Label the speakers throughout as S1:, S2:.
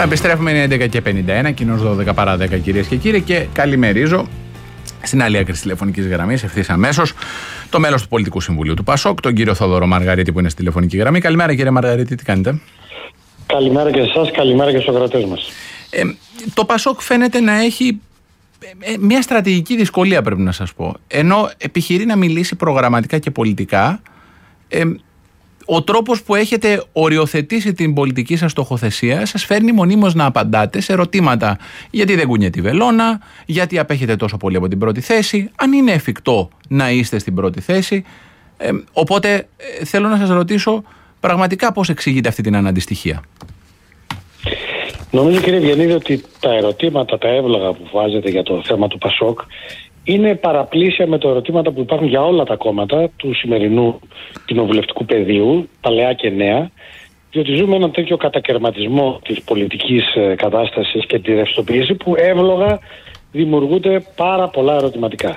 S1: Λοιπόν, επιστρέφουμε, είναι 11:51, κοινώς 12 παρά 10, κυρίες και κύριοι, και καλημερίζω στην άλλη άκρη της τηλεφωνικής γραμμής, ευθύς αμέσως, το μέλος του Πολιτικού Συμβουλίου του ΠΑΣΟΚ, τον κύριο Θόδωρο Μαργαρίτη, που είναι στη τηλεφωνική γραμμή. Καλημέρα, κύριε Μαργαρίτη, τι κάνετε?
S2: Καλημέρα και σε εσάς, καλημέρα και στους ακροατές μας.
S1: Το ΠΑΣΟΚ φαίνεται να έχει μια στρατηγική δυσκολία, πρέπει να σας πω. Ενώ επιχειρεί να μιλήσει προγραμματικά και πολιτικά, ο τρόπος που έχετε οριοθετήσει την πολιτική σας στοχοθεσία σας φέρνει μονίμως να απαντάτε σε ερωτήματα. Γιατί δεν κουνιέται η βελόνα, γιατί απέχετε τόσο πολύ από την πρώτη θέση, αν είναι εφικτό να είστε στην πρώτη θέση. Οπότε θέλω να σας ρωτήσω πραγματικά πώς εξηγείτε αυτή την αναντιστοιχία.
S2: Νομίζω, κύριε Ευγενίδη, ότι τα ερωτήματα, τα εύλογα που βάζετε για το θέμα του ΠΑΣΟΚ είναι παραπλήσια με τα ερωτήματα που υπάρχουν για όλα τα κόμματα του σημερινού κοινοβουλευτικού πεδίου, παλαιά και νέα, διότι ζούμε έναν τέτοιο κατακαιρματισμό της πολιτικής κατάστασης και τη ρευστοποίηση που εύλογα δημιουργούνται πάρα πολλά ερωτηματικά.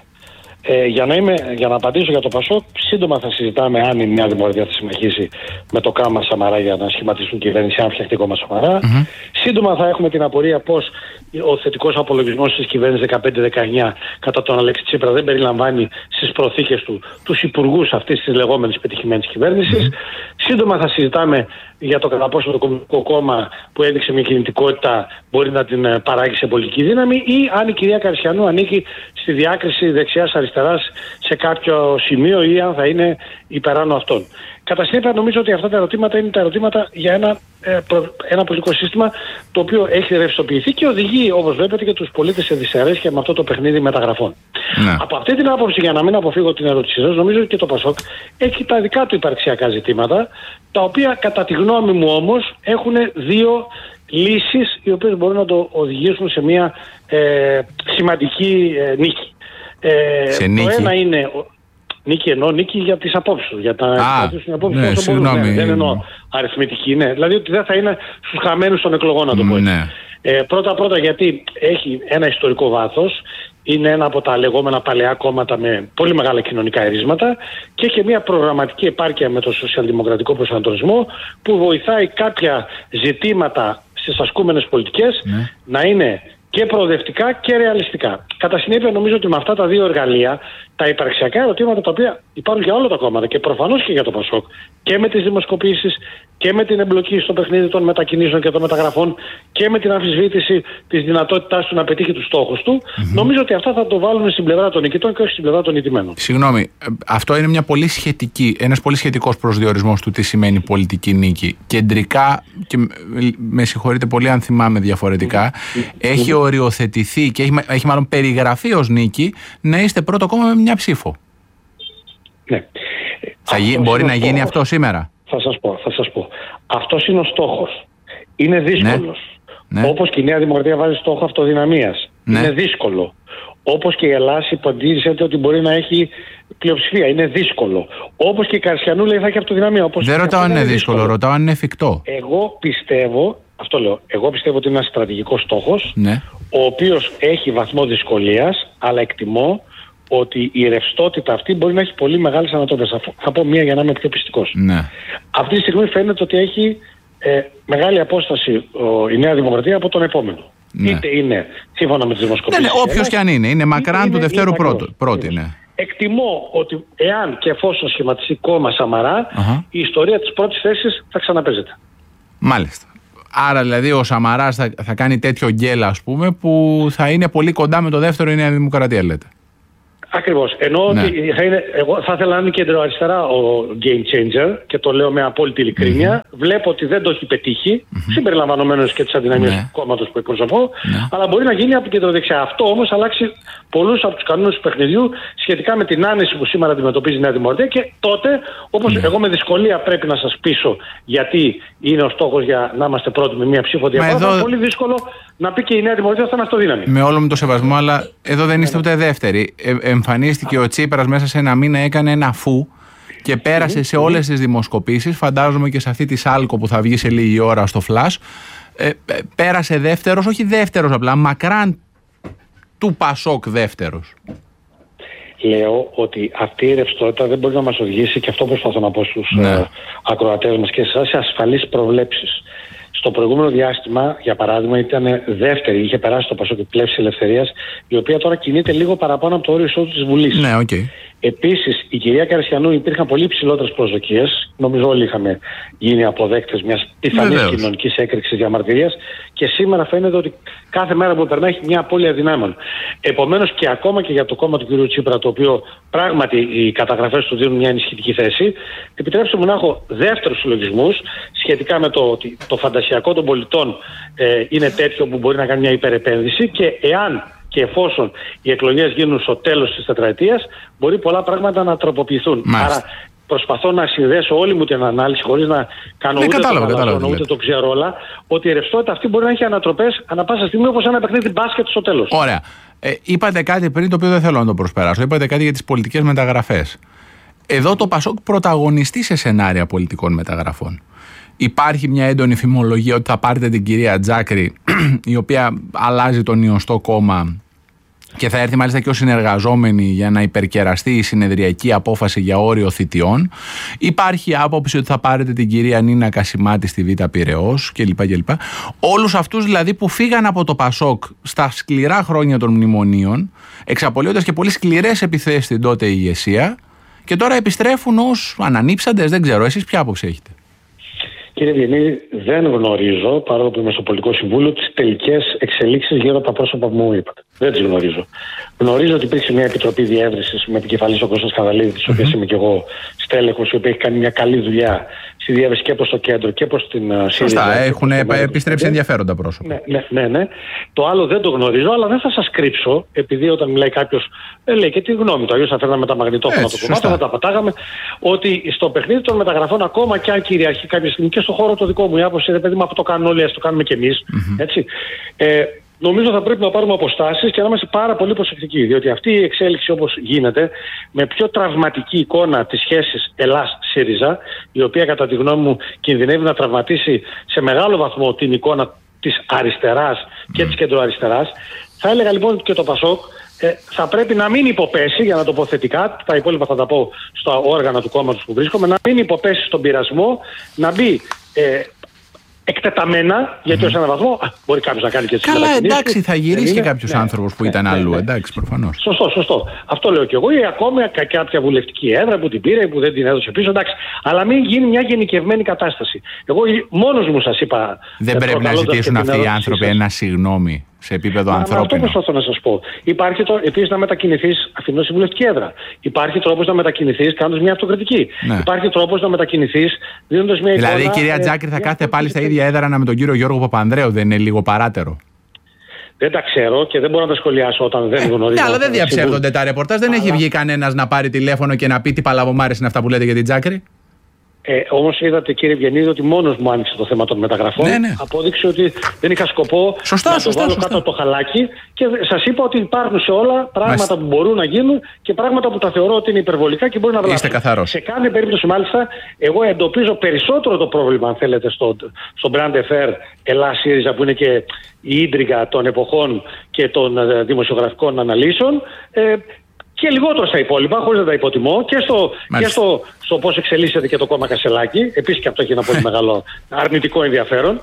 S2: Για να απαντήσω για το ΠΑΣΟΚ, σύντομα θα συζητάμε αν η Νέα Δημοκρατία θα συμμαχίσει με το ΚΑΜΑ Σαμαρά για να σχηματίσουν κυβέρνηση, αν φτιαχτεί κόμμα Σαμαρά. Σύντομα θα έχουμε την απορία πως ο θετικός απολογισμός της κυβέρνησης 15-19 κατά τον Αλέξη Τσίπρα δεν περιλαμβάνει στις προθήκες του τους υπουργούς αυτής της λεγόμενης πετυχημένης κυβέρνησης. Σύντομα θα συζητάμε για το κατά πόσο το Κομμουνιστικό Κόμμα που έδειξε μια κινητικότητα μπορεί να την παράγει σε πολιτική δύναμη, ή αν η κυρία Καρσιανού ανήκει στη διάκριση δεξιάς-αριστεράς σε κάποιο σημείο, ή αν θα είναι υπεράνω αυτών. Κατά συνέπεια, νομίζω ότι αυτά τα ερωτήματα είναι τα ερωτήματα για ένα πολιτικό σύστημα το οποίο έχει ρευστοποιηθεί και οδηγεί, όπως βλέπετε, και τους πολίτες σε δυσαρέσκεια με αυτό το παιχνίδι μεταγραφών. Ναι. Από αυτή την άποψη, για να μην αποφύγω την ερώτησή σας, νομίζω ότι και το ΠΑΣΟΚ έχει τα δικά του υπαρξιακά ζητήματα, τα οποία κατά τη γνώμη μου όμως έχουν δύο λύσεις οι οποίες μπορούν να το οδηγήσουν σε μια σημαντική νίκη. Το ένα είναι νίκη για τις απόψεις, για τα απόψεις ναι, όσο μπορούν. Δεν εννοώ αριθμητική, ναι. Δηλαδή ότι δεν θα είναι στους χαμένους των εκλογών, να το πω. Ναι. Πρώτα γιατί έχει ένα ιστορικό βάθος, είναι ένα από τα λεγόμενα παλαιά κόμματα με πολύ μεγάλα κοινωνικά ερίσματα και έχει μια προγραμματική επάρκεια με το σοσιαλδημοκρατικό προσανατολισμό που βοηθάει κάποια ζητήματα στις ασκούμενες πολιτικές να είναι και προοδευτικά και ρεαλιστικά. Κατά συνέπεια, νομίζω ότι με αυτά τα δύο εργαλεία, τα υπαρξιακά ερωτήματα τα οποία υπάρχουν για όλα τα κόμματα και προφανώς και για το ΠΑΣΟΚ, και με τις δημοσκοπήσεις και με την εμπλοκή στο παιχνίδι των μετακινήσεων και των μεταγραφών και με την αμφισβήτηση της δυνατότητάς του να πετύχει τους στόχους του, νομίζω ότι αυτά θα το βάλουν στην πλευρά των νικητών και όχι στην πλευρά των ηττημένων.
S1: Συγγνώμη, αυτό είναι ένας πολύ σχετικός προσδιορισμός του τι σημαίνει πολιτική νίκη. Κεντρικά, και με συγχωρείτε πολύ αν θυμάμαι διαφορετικά, έχει οριοθετηθεί και έχει μάλλον περιγραφεί ως νίκη να είστε πρώτο κόμμα με μια ψήφο.
S2: Ναι.
S1: Μπορεί να γίνει αυτό σήμερα?
S2: Θα σας πω. Αυτός είναι ο στόχος. Είναι δύσκολος. Ναι. Όπως και η Νέα Δημοκρατία βάζει στόχο αυτοδυναμίας. Ναι. Είναι δύσκολο. Όπως και η Ελλάδα υποτίθεται ότι μπορεί να έχει πλειοψηφία. Είναι δύσκολο. Όπως και η Καρσιανού λέει θα έχει αυτοδυναμία.
S1: Δεν ρωτάω αν είναι δύσκολο, ρωτάω αν είναι εφικτό.
S2: Εγώ πιστεύω ότι είναι ένας στρατηγικός στόχος, ο οποίος έχει βαθμό δυσκολίας, αλλά εκτιμώ ότι η ρευστότητα αυτή μπορεί να έχει πολύ μεγάλες ανατομίες. Θα πω μία για να είμαι πιο πιστικός. Ναι. Αυτή τη στιγμή φαίνεται ότι έχει μεγάλη απόσταση η Νέα Δημοκρατία από τον επόμενο. Ναι. Είτε είναι σύμφωνα με τις δημοσκοπήσεις.
S1: Ναι, όποιος και αν είναι μακράν του δευτέρου πρώτη. Ναι.
S2: Εκτιμώ ότι εάν και εφόσον σχηματιστεί κόμμα Σαμαρά, η ιστορία της πρώτης θέσης θα ξαναπέζεται.
S1: Μάλιστα. Άρα δηλαδή ο Σαμαράς θα κάνει τέτοιο γκέλα, ας πούμε, που θα είναι πολύ κοντά με το δεύτερο η Νέα Δημοκρατία, λέτε.
S2: Ακριβώς. Ενώ ότι εγώ θα ήθελα να είναι κεντροαριστερά ο game changer και το λέω με απόλυτη ειλικρίνεια. Βλέπω ότι δεν το έχει πετύχει, συμπεριλαμβανομένως και της αδυναμίας του κόμματος που εκπροσωπώ, αλλά μπορεί να γίνει από κεντροδεξιά. Αυτό όμως αλλάξει πολλούς από τους κανόνες του παιχνιδιού σχετικά με την άνεση που σήμερα αντιμετωπίζει η Νέα Δημοκρατία και τότε, όπως εγώ με δυσκολία πρέπει να σας πείσω γιατί είναι ο στόχος για να είμαστε πρώτοι με μία ψήφο διαφορά, είναι πολύ δύσκολο να πει και η Νέα Δημοκρατία θα είναι αυτοδύναμη.
S1: Με όλο μου το σεβασμό, αλλά εδώ δεν είστε ούτε δεύτεροι. Εμφανίστηκε ο Τσίπρας μέσα σε ένα μήνα, έκανε ένα φου και πέρασε σε όλες τις δημοσκοπήσεις. Φαντάζομαι και σε αυτή τη Σάλκο που θα βγει σε λίγη ώρα στο Flash. Πέρασε δεύτερος, όχι δεύτερος απλά, μακράν του ΠΑΣΟΚ δεύτερος.
S2: Λέω ότι αυτή η ρευστότητα δεν μπορεί να μας οδηγήσει, και αυτό προσπαθώ να πω στους ακροατές μας και σε ασφαλείς προβλέψεις. Στο προηγούμενο διάστημα, για παράδειγμα, ήταν δεύτερη, είχε περάσει το Πασόκ η Πλεύση Ελευθερίας, η οποία τώρα κινείται λίγο παραπάνω από το όριο εισόδου της Βουλής.
S1: Ναι, okay.
S2: Επίσης, η κυρία Καριστιανού υπήρχαν πολύ υψηλότερες προσδοκίες. Νομίζω όλοι είχαμε γίνει αποδέκτες μιας πιθανής κοινωνικής έκρηξης διαμαρτυρίας και σήμερα φαίνεται ότι κάθε μέρα που περνάει έχει μια απώλεια δυνάμεων. Επομένως, και ακόμα και για το κόμμα του κ. Τσίπρα, το οποίο πράγματι οι καταγραφές του δίνουν μια ενισχυτική θέση, επιτρέψτε μου να έχω δεύτερους συλλογισμούς σχετικά με το ότι το φαντασιακό των πολιτών είναι τέτοιο που μπορεί να κάνει μια υπερεπένδυση και εάν και εφόσον οι εκλογές γίνουν στο τέλος της τετραετίας, μπορεί πολλά πράγματα να τροποποιηθούν.
S1: Μάλιστα.
S2: Άρα προσπαθώ να συνδέσω όλη μου την ανάλυση χωρίς να κάνω ούτε το ξέρω όλα, ότι η ρευστότητα αυτή μπορεί να έχει ανατροπές ανά πάσα στιγμή όπως ένα παιχνίδι μπάσκετ στο τέλος.
S1: Ωραία. Είπατε κάτι πριν το οποίο δεν θέλω να το προσπεράσω. Είπατε κάτι για τις πολιτικές μεταγραφές. Εδώ το Πασόκ πρωταγωνιστεί σε σενάρια πολιτικών μεταγραφών. Υπάρχει μια έντονη φημολογία ότι θα πάρετε την κυρία Τζάκρη, η οποία αλλάζει τον Ιωστό κόμμα και θα έρθει μάλιστα και ως συνεργαζόμενη για να υπερκεραστεί η συνεδριακή απόφαση για όριο θητιών. Υπάρχει άποψη ότι θα πάρετε την κυρία Νίνα Κασιμάτη στη Β' Πειραιώς κλπ. Όλους αυτούς δηλαδή που φύγαν από το Πασόκ στα σκληρά χρόνια των μνημονίων, εξαπολύοντας και πολύ σκληρές επιθέσεις στην τότε ηγεσία και τώρα επιστρέφουν ως ανανύψαντες, δεν ξέρω, εσείς ποια άποψη έχετε?
S2: Κύριε Βιεννίδη, δεν γνωρίζω, παρόλο που είμαι στο Πολιτικό Συμβούλιο, τις τελικές εξελίξεις γύρω από τα πρόσωπα που μου είπατε. Δεν τις γνωρίζω. Γνωρίζω ότι υπήρξε μια επιτροπή διεύρυνσης με επικεφαλής ο Κώστας Καβαλίδης, της οποίας είμαι και εγώ στέλεχος, η οποία έχει κάνει μια καλή δουλειά στη διεύρυνση και προς το κέντρο και προς την ΣΥΡΙΖΑ.
S1: Σωστά, έχουν επιστρέψει ενδιαφέροντα πρόσωπα.
S2: Ναι. Το άλλο δεν το γνωρίζω, αλλά δεν θα σας κρύψω, επειδή όταν μιλάει κάποιος, λέει και τη γνώμη του, αλλιώς θα φέρναμε τα μαγνητόφωνα του κομμάτι, θα τα πατάγαμε, ότι στο παιχνίδι των μεταγραφών, ακόμα και αν κυριαρχεί κάποια στιγμή και στο χώρο το δικό μου, η άποψη είναι, παιδί μου, αυτό το κάνουν όλοι, ας το κάνουμε κι εμείς. Έτσι. Νομίζω θα πρέπει να πάρουμε αποστάσεις και να είμαστε πάρα πολύ προσεκτικοί, διότι αυτή η εξέλιξη όπως γίνεται, με πιο τραυματική εικόνα της σχέσης Ελλάς-ΣΥΡΙΖΑ, η οποία κατά τη γνώμη μου κινδυνεύει να τραυματίσει σε μεγάλο βαθμό την εικόνα της αριστεράς και της κεντροαριστεράς, θα έλεγα λοιπόν και το Πασόκ θα πρέπει να μην υποπέσει, για να το πω θετικά, τα υπόλοιπα θα τα πω στα όργανα του κόμματος που βρίσκομαι, να μην υποπέσει στον πειρασμό, να μπει εκτεταμένα, γιατί ως έναν βαθμό μπορεί κάποιος να κάνει και τις μετακινήσεις.
S1: Καλά, εντάξει, θα γυρίσει και κάποιος άνθρωπος που ήταν αλλού, εντάξει, προφανώς.
S2: Σωστό. Αυτό λέω και εγώ, ή ακόμα κάποια βουλευτική έδρα που την πήρε, που δεν την έδωσε πίσω, εντάξει. Αλλά μην γίνει μια γενικευμένη κατάσταση. Εγώ μόνος μου σας είπα.
S1: Δεν πρέπει να ζητήσουν αυτοί οι άνθρωποι ένα συγγνώμη σε επίπεδο ανθρώπινο?
S2: Αυτό προσπαθώ να σας πω. Υπάρχει επίσης να μετακινηθείς αφήνοντας τη βουλευτική έδρα. Υπάρχει τρόπος να μετακινηθείς κάνοντας μια αυτοκριτική. Ναι. Υπάρχει τρόπος να μετακινηθείς δίνοντας μια εικόνα.
S1: Δηλαδή η κυρία Τζάκρη θα κάθεται πάλι στα ίδια έδρανα με τον κύριο Γιώργο Παπανδρέου, δεν είναι λίγο παράτερο?
S2: Δεν τα ξέρω και δεν μπορώ να τα σχολιάσω όταν δεν γνωρίζω.
S1: Ναι, αλλά δεν διαψεύδονται τα ρεπορτάζ. Δεν έχει βγει κανένας να πάρει τηλέφωνο και να πει τι παλαβομάρες είναι αυτά που λέτε για την Τζάκρη.
S2: Όμως είδατε, κύριε Βιεννίδη, ότι μόνος μου άνοιξε το θέμα των μεταγραφών.
S1: Ναι.
S2: Απόδειξε ότι δεν είχα σκοπό να το βάλω κάτω από το χαλάκι και σας είπα ότι υπάρχουν σε όλα πράγματα που μπορούν να γίνουν και πράγματα που τα θεωρώ ότι είναι υπερβολικά και μπορεί να βλάψουν.
S1: Είστε καθαρός.
S2: Σε κάθε περίπτωση, μάλιστα, εγώ εντοπίζω περισσότερο το πρόβλημα, αν θέλετε, στο Brand Affair Ελλάς-ΣΥΡΙΖΑ, που είναι και η ίντριγκα των εποχών και των δημοσιογραφικών αναλύσεων. Και λιγότερο στα υπόλοιπα, χωρίς να τα υποτιμώ, και στο πώς εξελίσσεται και το κόμμα Κασελάκη. Επίσης και αυτό έχει ένα πολύ μεγάλο αρνητικό ενδιαφέρον.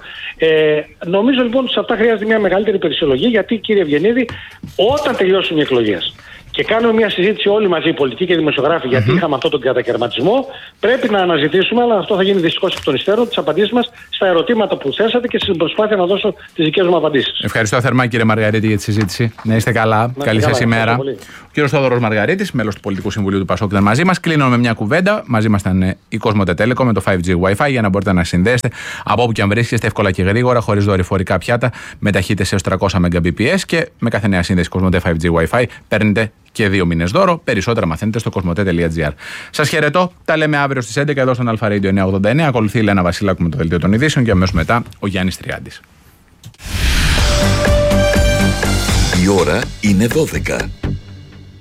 S2: Νομίζω λοιπόν ότι σε αυτά χρειάζεται μια μεγαλύτερη περισιολογία, γιατί, κύριε Βιεννίδη, όταν τελειώσουν οι εκλογές και κάνουμε μια συζήτηση όλοι μαζί, οι πολιτικοί και οι δημοσιογράφοι, γιατί είχαμε αυτόν τον κατακαιρματισμό, πρέπει να αναζητήσουμε, αλλά αυτό θα γίνει δυστυχώς εκ των υστέρων, τις απαντήσεις μας στα ερωτήματα που θέσατε και στην προσπάθεια να δώσω τις δικές μου απαντήσεις.
S1: Ευχαριστώ θερμά, κύριε Μαργαρίτη, για τη συζήτηση. Να είστε καλά. Καλή σας ημέρα. Ο κύριος Θόδωρος Μαργαρίτης, μέλος του Πολιτικού Συμβουλίου του Πασόκ, ήταν μαζί μας. Κλείνω με μια κουβέντα. Μαζί μας ήταν η Κοσμοτέ Telecom με το 5G Wi-Fi για να μπορείτε να συνδέσετε από όπου και αν βρίσκεστε εύκολα και γρήγορα, χωρίς δορυφορικά πιάτα, με ταχύτητες έως 300 Mbps και με κάθε νέα σύνδεση Κοσμοτέ 5G Wi-Fi παίρνετε και 2 μήνες δώρο. Περισσότερα μαθαίνετε στο κοσμοτέ.gr. Σας χαιρετώ. Τα λέμε αύριο στις 11 εδώ στον Αλφα Radio 989. Ακολουθεί η Λένα Βασιλάκου με το δελτίο των ειδήσεων και αμέσως μετά ο Γιάννης Τριάντης.
S3: Η ώρα είναι 12.